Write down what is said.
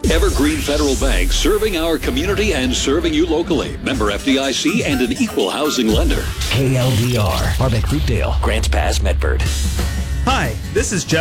Evergreen Federal Bank, serving our community and serving you locally. Member FDIC and an equal housing lender. KLDR, Harbeck Fruitdale, Grants Pass, Medford. Hi, this is Jeff